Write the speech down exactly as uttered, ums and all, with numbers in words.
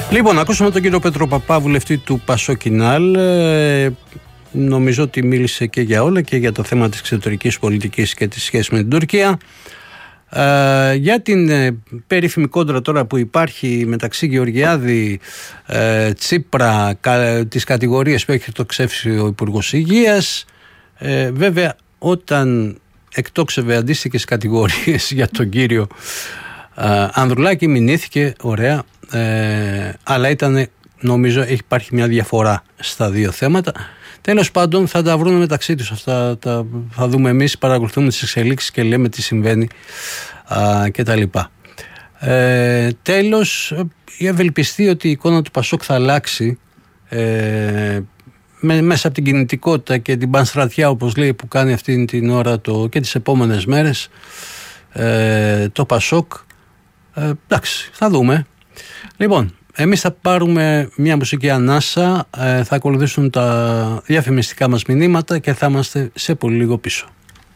Λοιπόν, ακούσαμε τον κύριο Πέτρο Παπά, βουλευτή του Πασόκινάλ. Ε, νομίζω ότι μίλησε και για όλα, και για το θέμα της εξωτερικής πολιτικής και τη σχέση με την Τουρκία. Ε, για την ε, περίφημη κόντρα τώρα που υπάρχει μεταξύ Γεωργιάδη, ε, Τσίπρα, κα, τις κατηγορίες που έχει εκτοξεύσει ο Υπουργός Υγείας. Ε, βέβαια, όταν εκτόξευε αντίστοιχες κατηγορίες για τον κύριο ε, Ανδρουλάκη, μηνύθηκε ωραία, ε, αλλά ήταν, νομίζω, έχει υπάρχει μια διαφορά στα δύο θέματα. Τέλος πάντων, θα τα βρούμε μεταξύ τους αυτά, τα, θα δούμε εμείς, παρακολουθούμε τις εξελίξεις και λέμε τι συμβαίνει α, και τα λοιπά. Ε, τέλος, η ευελπιστία ότι η εικόνα του Πασόκ θα αλλάξει ε, με, μέσα από την κινητικότητα και την πανστρατιά, όπως λέει, που κάνει αυτή την ώρα το, και τις επόμενες μέρες ε, το Πασόκ. Ε, εντάξει, θα δούμε. Λοιπόν, εμείς θα πάρουμε μια μουσική ανάσα, ε, θα ακολουθήσουν τα διαφημιστικά μας μηνύματα και θα είμαστε σε πολύ λίγο πίσω.